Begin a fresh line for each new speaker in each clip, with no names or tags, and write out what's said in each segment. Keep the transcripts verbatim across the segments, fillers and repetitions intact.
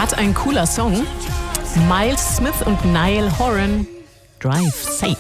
Was ein cooler Song. Miles Smith und Niall Horan, Drive Safe.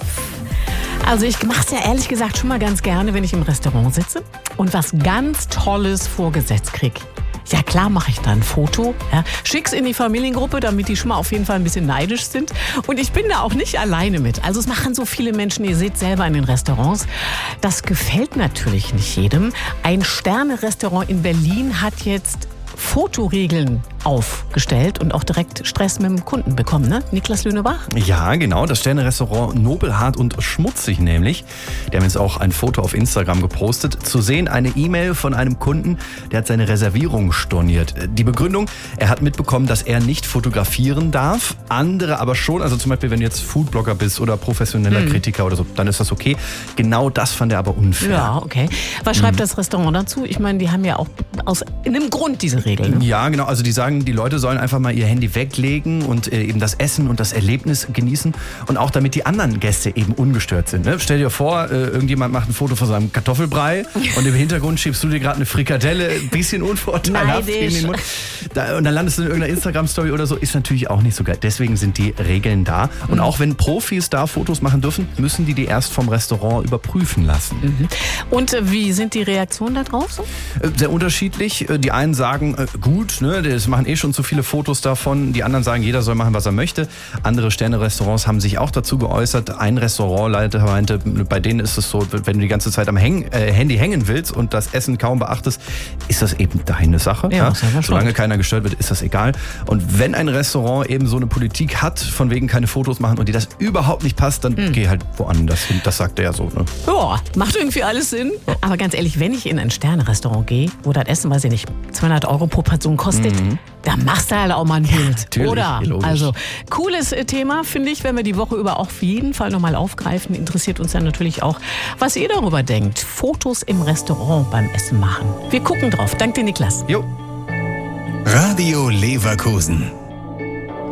Also ich mache es ja ehrlich gesagt schon mal ganz gerne, wenn ich im Restaurant sitze und was ganz Tolles vorgesetzt kriege. Ja klar mache ich da ein Foto, ja, schick's in die Familiengruppe, damit die schon mal auf jeden Fall ein bisschen neidisch sind. Und ich bin da auch nicht alleine mit. Also es machen so viele Menschen, ihr seht selber in den Restaurants. Das gefällt natürlich nicht jedem. Ein Sterne-Restaurant in Berlin hat jetzt Fotoregeln aufgestellt und auch direkt Stress mit dem Kunden bekommen, ne? Niklas Lünebach?
Ja, genau. Das Sterne-Restaurant Nobelhart und Schmutzig nämlich. Die haben jetzt auch ein Foto auf Instagram gepostet. Zu sehen eine E-Mail von einem Kunden, der hat seine Reservierung storniert. Die Begründung, er hat mitbekommen, dass er nicht fotografieren darf, andere aber schon. Also zum Beispiel, wenn du jetzt Foodblogger bist oder professioneller hm. Kritiker oder so, dann ist das okay. Genau das fand er aber unfair.
Ja, okay. Was schreibt hm. das Restaurant dazu? Ich meine, die haben ja auch aus einem Grund diese Regeln. Ne?
Ja, genau. Also die sagen, die Leute sollen einfach mal ihr Handy weglegen und äh, eben das Essen und das Erlebnis genießen und auch damit die anderen Gäste eben ungestört sind. Ne? Stell dir vor, äh, irgendjemand macht ein Foto von seinem Kartoffelbrei und im Hintergrund schiebst du dir gerade eine Frikadelle, ein bisschen unvorteilhaft in den Mund. Da, und dann landest du in irgendeiner Instagram-Story oder so, ist natürlich auch nicht so geil. Deswegen sind die Regeln da. Und mhm. auch wenn Profis da Fotos machen dürfen, müssen die die erst vom Restaurant überprüfen lassen.
Mhm. Und äh, wie sind die Reaktionen da drauf so?
Äh, sehr unterschiedlich. Die einen sagen, äh, gut, ne, das machen eh schon zu viele Fotos davon. Die anderen sagen, jeder soll machen, was er möchte. Andere Sterne-Restaurants haben sich auch dazu geäußert. Ein Restaurantleiter meinte, bei denen ist es so, wenn du die ganze Zeit am Häng, äh, Handy hängen willst und das Essen kaum beachtest, ist das eben deine Sache.
Ja,
ja? Solange keiner gestört wird, ist das egal. Und wenn ein Restaurant eben so eine Politik hat, von wegen keine Fotos machen und dir das überhaupt nicht passt, dann hm. geh halt woanders hin. Das sagt er ja so. Ne?
Ja, macht irgendwie alles Sinn. Ja. Aber ganz ehrlich, wenn ich in ein Sterne-Restaurant gehe, wo das Essen, weiß ich nicht, zweihundert Euro pro Person kostet, mhm. da machst du halt auch mal ein Bild,
ja,
oder?
Logisch.
Also, cooles Thema, finde ich, wenn wir die Woche über auf jeden Fall nochmal aufgreifen. Interessiert uns dann natürlich auch, was ihr darüber denkt. Fotos im Restaurant beim Essen machen. Wir gucken drauf. Danke dir, Niklas.
Jo.
Radio Leverkusen.